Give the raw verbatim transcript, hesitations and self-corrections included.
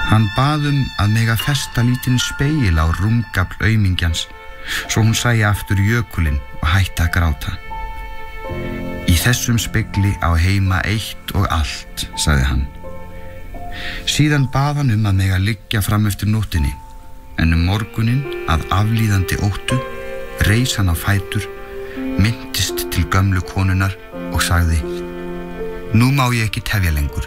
Hann bað um að mega festa lítinn spegil á rúmgafl aumingjans, svo hún sæi aftur jökulinn og hætti að gráta. Í þessum spegli á heima eitt og allt, sagði hann. Síðan bað hann um að mega liggja fram eftir nóttinni, en um morguninn að aflíðandi óttu reis hann á fætur, minntist til gömlu konunnar og sagði: Nú má ég ekki tefja lengur.